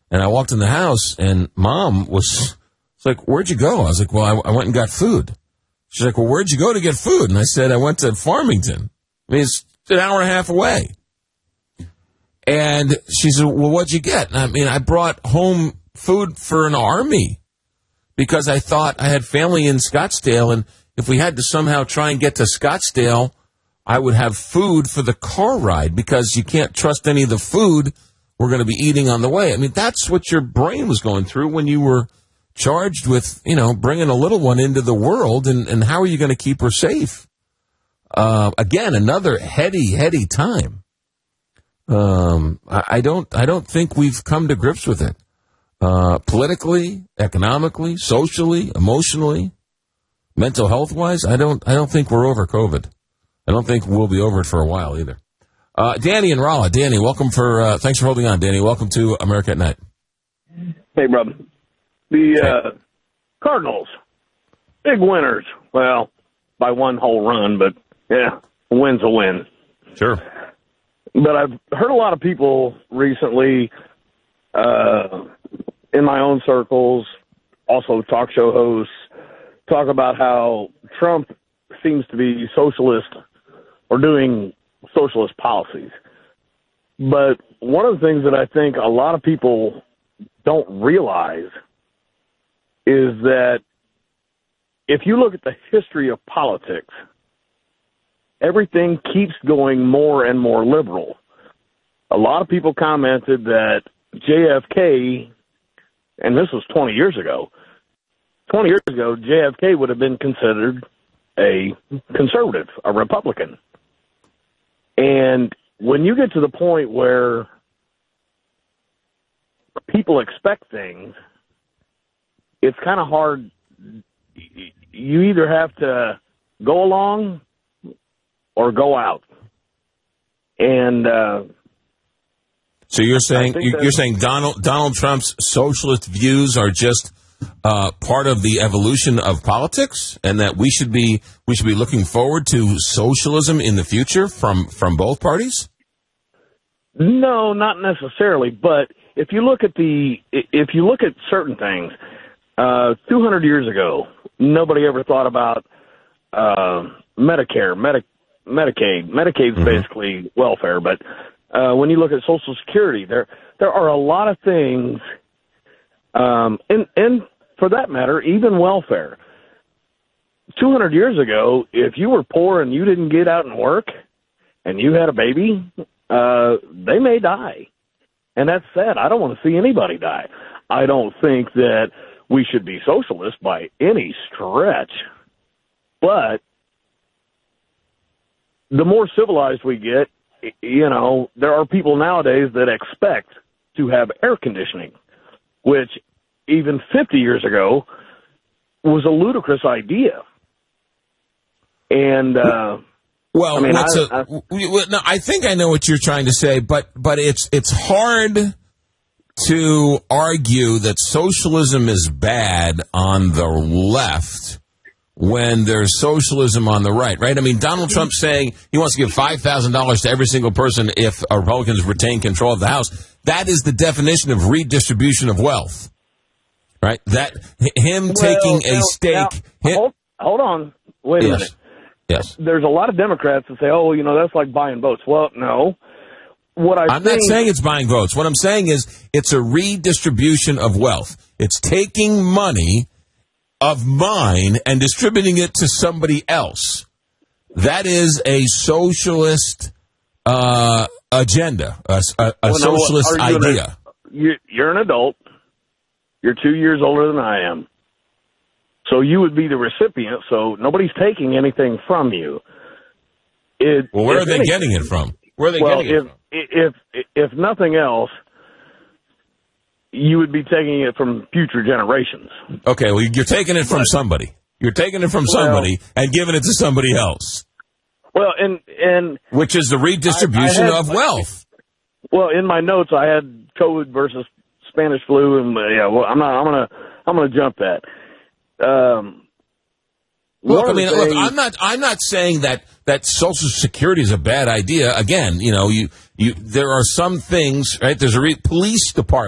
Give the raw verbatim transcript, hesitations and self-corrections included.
And I walked in the house, and Mom was, was like, where'd you go? I was like, well, I, I went and got food. She's like, well, where'd you go to get food? And I said, I went to Farmington. I mean, it's an hour and a half away. And she said, well, what'd you get? And I mean, I brought home food for an army because I thought I had family in Scottsdale, and if we had to somehow try and get to Scottsdale, I would have food for the car ride because you can't trust any of the food we're going to be eating on the way. I mean, that's what your brain was going through when you were charged with, you know, bringing a little one into the world, and, and how are you going to keep her safe? Uh, again, another heady, heady time. Um, I, I don't, I don't think we've come to grips with it. Uh, politically, economically, socially, emotionally, mental health wise, I don't, I don't think we're over COVID. I don't think we'll be over it for a while either. Uh, Danny and Rolla. Danny, welcome for, uh, thanks for holding on, Danny. Welcome to America at Night. Hey, brother. The, uh, Cardinals, big winners. Well, by one whole run, but yeah, a win's a win. Sure. But I've heard a lot of people recently, uh, in my own circles, also talk show hosts, talk about how Trump seems to be socialist or doing socialist policies. But one of the things that I think a lot of people don't realize is that if you look at the history of politics, everything keeps going more and more liberal. A lot of people commented that J F K, and this was twenty years ago, twenty years ago, J F K would have been considered a conservative, a Republican. And when you get to the point where people expect things, it's kind of hard. You either have to go along or go out. And uh, so you're saying you're saying Donald Donald Trump's socialist views are just uh, part of the evolution of politics, and that we should be we should be looking forward to socialism in the future from from both parties? No, not necessarily. But if you look at the if you look at certain things, uh, two hundred years ago, nobody ever thought about uh, Medicare, Medi- Medicaid. Medicaid's mm-hmm. basically welfare, but uh, when you look at Social Security, there there are a lot of things, um, and and for that matter, even welfare. two hundred years ago, if you were poor and you didn't get out and work, and you had a baby, uh, they may die. And that's sad. I don't want to see anybody die. I don't think that we should be socialist by any stretch. But the more civilized we get, you know, there are people nowadays that expect to have air conditioning, which even fifty years ago was a ludicrous idea. And, uh, well, I mean, what's I, a, I, well, no, I think I know what you're trying to say, but but it's it's hard to argue that socialism is bad on the left when there's socialism on the right, right? I mean, Donald Trump saying he wants to give five thousand dollars to every single person if Republicans retain control of the House. That is the definition of redistribution of wealth, right? That him well, taking a now, stake. Now, him, hold, hold on. Wait a yes. minute. Yes. There's a lot of Democrats that say, oh, you know, that's like buying votes. Well, no. What I I'm think, not saying it's buying votes. What I'm saying is it's a redistribution of wealth. It's taking money of mine and distributing it to somebody else. That is a socialist uh, agenda, a, a, a well, socialist no, idea. Gonna, you're an adult. You're two years older than I am. So you would be the recipient, so nobody's taking anything from you. It, well, where are they anything, getting it from? Where are they well, getting it if, from? If, if, if nothing else, you would be taking it from future generations. Okay, well, you're taking it from but, somebody. You're taking it from somebody well, and giving it to somebody else. Well, and... and which is the redistribution I, I had, of wealth. Well, in my notes, I had COVID versus Spanish flu, and uh, yeah, well, I'm not. I'm gonna. I'm gonna jump that. Um, look, I mean, things, look, I'm not. I'm not saying that, that Social Security is a bad idea. Again, you know, you you there are some things, right? There's a re- police department.